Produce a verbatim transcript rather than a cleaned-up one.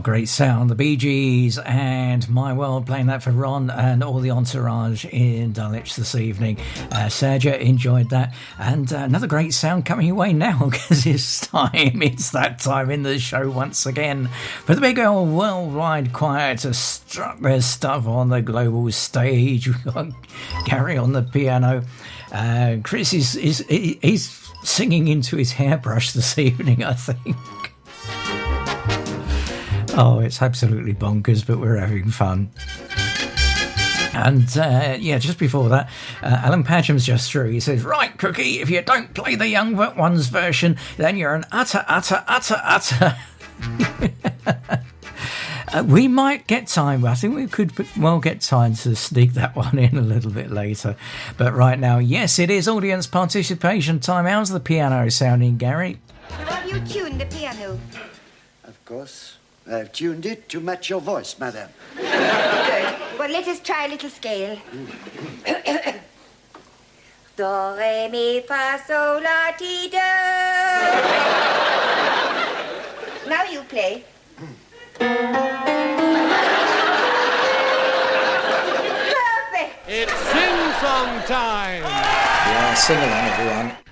great sound. The Bee Gees and My World, playing that for Ron and all the entourage in Dulwich this evening. Uh, Sergio enjoyed that. And uh, another great sound coming your way now, because it's time. It's that time in the show once again for the big old worldwide choir to strut their stuff on the global stage. We've got Gary on the piano. Uh, Chris is, is he's singing into his hairbrush this evening, I think. Oh, it's absolutely bonkers, but we're having fun. And, uh, yeah, just before that, uh, Alan Padgham's just through. He says, right, Cookie, if you don't play the Young Ones version, then you're an utter, utter, utter, utter... uh, we might get time. I think we could well get time to sneak that one in a little bit later. But right now, yes, it is audience participation time. How's the piano sounding, Gary? Have you tuned the piano? Of course. I've tuned it to match your voice, madam. Good. Well, let us try a little scale. Do, re, mi, fa, sol, la, ti, do. Now you play. Perfect. It's sing-song time. Yeah, sing along, everyone.